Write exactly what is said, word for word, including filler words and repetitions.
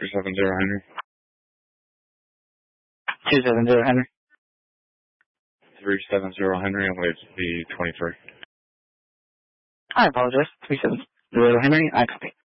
three seven zero Henry. two seven zero Henry. three seven zero Henry, and wait to be twenty-three. I apologize. three seven zero Henry, I copy.